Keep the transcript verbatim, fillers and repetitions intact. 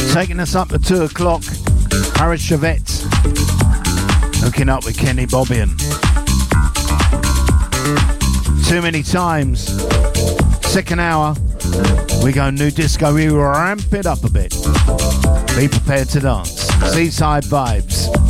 Taking us up to two o'clock, Harris Chevette, hooking up with Kenny Bobbian. Too many times. Second hour, we go new disco, we ramp it up a bit. Be prepared to dance. Seaside vibes.